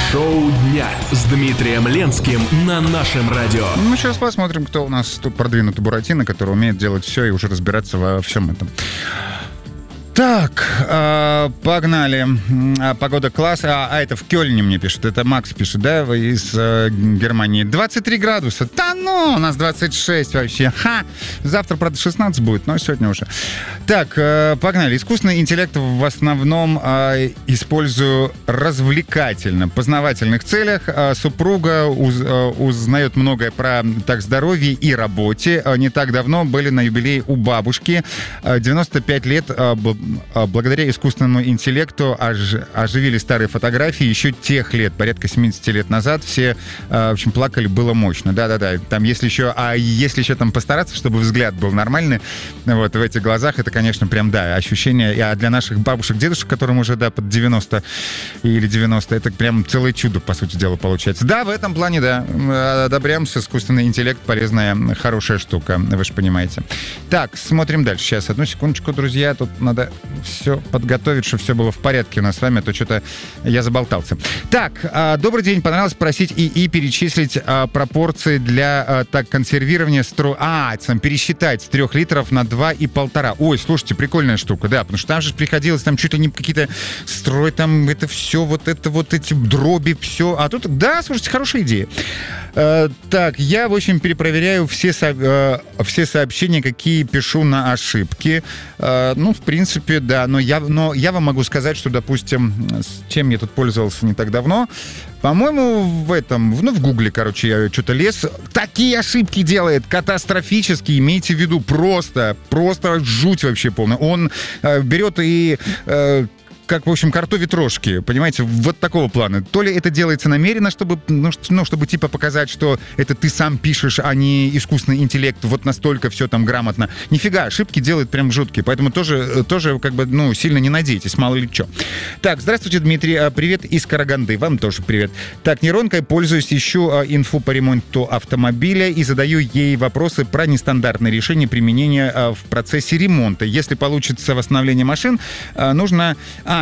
Шоу дня с Дмитрием Ленским на нашем радио. Ну, сейчас посмотрим, кто у нас тут продвинутый Буратино, который умеет делать все и уже разбираться во всем этом. Так, погнали. Погода класс. Это в Кёльне мне пишут. Это Макс пишет, да, из Германии. 23 градуса. Да ну, у нас 26 вообще. Ха! Завтра, правда, 16 будет, но сегодня уже. Так, погнали. Искусственный интеллект в основном использую развлекательно, познавательных целях. Супруга узнает многое про здоровье и работе. Не так давно были на юбилее у бабушки. 95 лет благодаря искусственному интеллекту оживили старые фотографии еще тех лет, порядка 70 лет назад. Все, в общем, плакали, было мощно. Да-да-да. Там, если еще там постараться, чтобы взгляд был нормальный, вот, в этих глазах, это, конечно, прям, да, ощущение. А для наших бабушек, дедушек, которым уже, да, под 90 или 90, это прям целое чудо, по сути дела, получается. Да, в этом плане, да, одобряемся. Искусственный интеллект — полезная, хорошая штука, вы же понимаете. Так, смотрим дальше. Сейчас, одну секундочку, друзья, тут надо все подготовить, чтобы все было в порядке у нас с вами, а то что-то я заболтался. Так, добрый день. Понравилось просить ИИ перечислить пропорции для консервирования пересчитать с 3 литров на 2,5. Ой, слушайте, прикольная штука, да, потому что там же приходилось там чуть ли не какие-то строить, там это все, вот эти дроби, все. А тут, да, слушайте, хорошая идея. Так, я, в общем, перепроверяю все сообщения, какие пишу на ошибки. Ну, в принципе, да, но я вам могу сказать, что, допустим, с чем я тут пользовался не так давно, по-моему, в Гугле, короче, я что-то лез, такие ошибки делает, катастрофические, имейте в виду, просто жуть вообще полная. Он берет и... как, в общем, картофель трошки, понимаете, вот такого плана. То ли это делается намеренно, чтобы типа показать, что это ты сам пишешь, а не искусственный интеллект, вот настолько все там грамотно. Нифига, ошибки делает прям жуткие, поэтому тоже как бы, сильно не надейтесь, мало ли что. Так, здравствуйте, Дмитрий, привет из Караганды, вам тоже привет. Так, нейронкой пользуюсь, ищу инфу по ремонту автомобиля и задаю ей вопросы про нестандартные решения применения в процессе ремонта. Если получится восстановление машин, нужно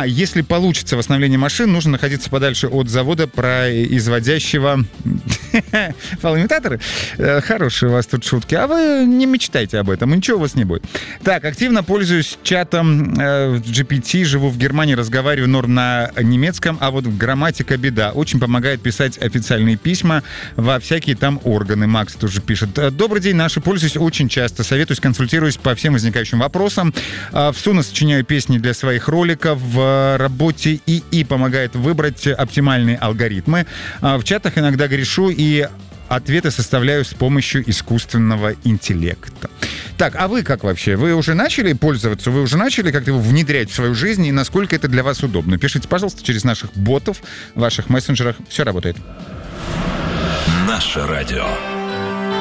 находиться подальше от завода производящего фалоимитаторы. Хорошие у вас тут шутки. А вы не мечтайте об этом, ничего у вас не будет. Так, активно пользуюсь чатом GPT, живу в Германии, разговариваю норм на немецком, а вот грамматика беда. Очень помогает писать официальные письма во всякие там органы. Макс тоже пишет. Добрый день, наши пользуюсь очень часто. Советуюсь, консультируюсь по всем возникающим вопросам. В Суно сочиняю песни для своих роликов. В работе ИИ помогает выбрать оптимальные алгоритмы. В чатах иногда грешу и ответы составляю с помощью искусственного интеллекта. Так, а вы как вообще? Вы уже начали пользоваться? Вы уже начали как-то его внедрять в свою жизнь? И насколько это для вас удобно? Пишите, пожалуйста, через наших ботов, в ваших мессенджерах. Все работает. Наше радио.